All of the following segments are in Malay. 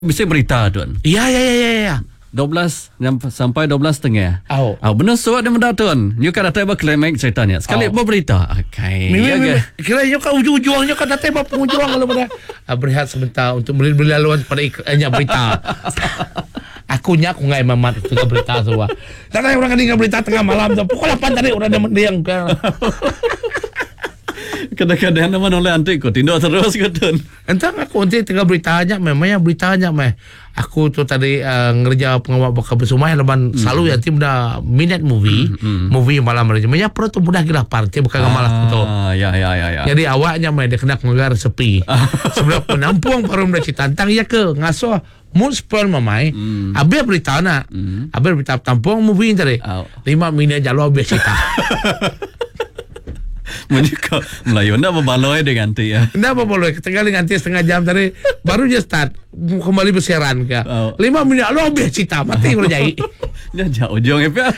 Mesti berita tuan. Ya. 12 sampai 12.30. Oh. Benar suat dia mendak tuan. You kan datang berklimak ceritanya. Sekali berita. Okay. Kira you kan ujung-ujungnya kan datang apa penghujung kalau pada berehat sebentar untuk beli laluan pada berita. Aku nggak mamat tengah berita semua. Tak ada orang dengar berita tengah malam tu. Pukul 8 tadi orang yang Kadang-kadang nama oleh antik ko tindak terus ke tuan. Entah aku nanti tengah beritanya memangnya beritanya aku tu tadi ngerja pengawal bakal bersumai leban selalu ya tim dah minat movie malam hari memangnya perut tu mudah gila parti bukan malam tu. Ya. Jadi awaknya dia kena ngegar sepi. Sebelum penampung baru dah tantang ya ke ngasuh mun spoil mamai. Abe berita nak. Abe berita tampung movie tadi. 5 minit jalo abe cerita. Menyuka Melayu nak berbaloi dengan tu ya. Nak berbaloi ketinggalan ganti setengah jam tadi baru je start kembali bersiaran ke. 5 minit lo habis cerita mati kalau jadi. Dah jauh ujung apa?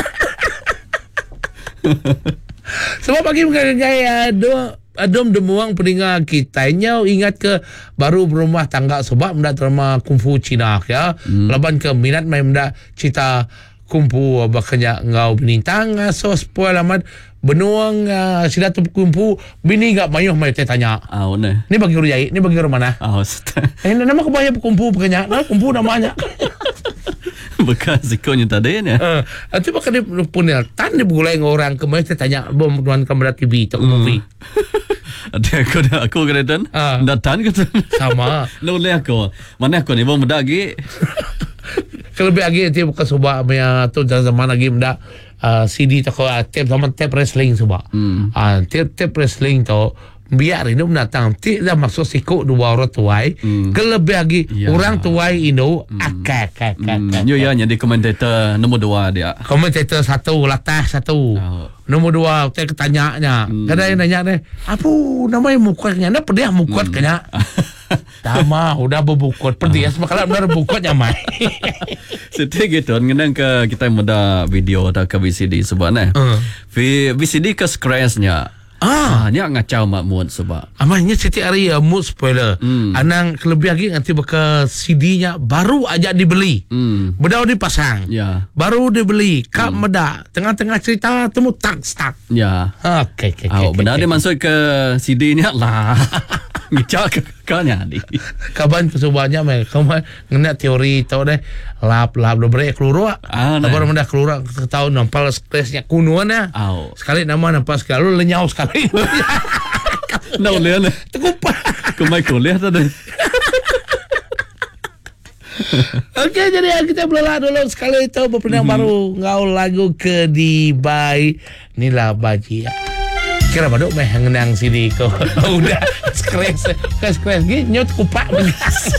Sebab bagi gaya adom demuang peningat kitanya ingat ke baru berumah tangga sebab mendak terima kungfu Cina ya. Laban ke minat main mendak cerita kungfu bakanya ngau binintang so spoil amat benuang sila tu kumpu bini gak mayuh mai tanya. Nah. Ni bagi urjai, ni bagi mana? Nama kebaya kumpu pakanya, kumpu namanya. Bekas ikonya tadi ni. Itu bakal dia punya tan dia bulai orang ke mai tanya bom tuan kamera TV tu movie. Ada aku kena tan. Datang ke sama. Noleh aku. Mana aku ni bom dagi. Kelebih lagi dia bukan sebab punya tu zaman lagi mendak CD tu tape wrestling sebab tape wrestling tu biar ini mendatang tidak masuk siku dua orang tuai kelebih lagi orang tuai ini akak ya jadi komentator nombor 2 dia komentator 1 latah 1 nombor 2 saya ketanyanya kadang nanya deh apa namanya mukanya nak pedih mukot kanya Tama udah berbukot pedih semalam benar bukotnya mai. Setiap gitu ngenang ke kita muda video atau ke VCD sebab VCD ke scratchnya. Nya ngacau mak mood sebab. Amanya setiap hari mood spoiler. Anang kelebih lagi nanti beka CD-nya baru aja dibeli. Bedau dipasang. Ya. Baru dibeli. Kak meda tengah-tengah cerita temu tak. Ya. Okey. Benar dia masuk ke CD-nya lah. Ngicak kanya ni. Kaban kesubahnya kamu ngena teori tahu deh lap do break keluar. Baru mendak keluar tahu nampal stressnya kunuannya. Sekali nama nampak sekali lenyau sekali. Nak lihat ni. Terkupas. Kemai kuliah tadi. Okey, jadi kita belah dulu sekali itu berpindah baru ngau lagu ke di Bai Nila Baji. Kira baduk meh ngenang sini ko. Udah scratch gitu nyot kupak begas.